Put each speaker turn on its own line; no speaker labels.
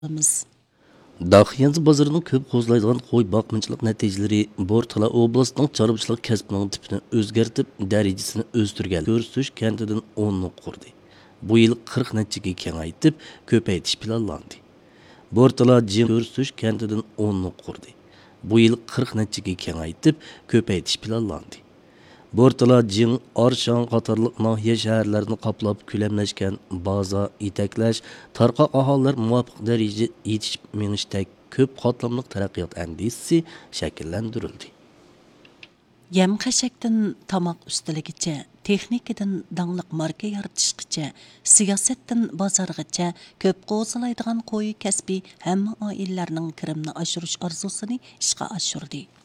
qilamiz.
Daxiyans bozorining ko'p qo'zlaydigan qo'y boqimchilik natijalari Bortala oblastining chorvachilik kasbining tipini o'zgartib, darajasini o'stirgan. Ko'rsatish kantidan 10 ni qurdi. Bu yil 40 nechaga kengaytib, ko'paytirish planlandi. Bortala jim ko'rsatish kantidan 10 ni qurdi. Bu yil 40 nechaga kengaytib, ko'paytirish planlandi. Bortala Jing, Arshan qatorliq nahiye shaharlarini qoplab ko'lamlashgan baza, itaklash, tarqoq aholilar muvofiq daraja yetishib menishdek ko'p qatlamli taraqqiyot andisisi shakllantirildi.
Yem xashakdan tamoq ustaligicha, texnikadan dangliq marka yaratishgacha, siyosatdan bozorgacha ko'p qo'zilaydigan qo'y kasbi hamma oilalarning kirimni oshirish orzusini ishga oshirdi.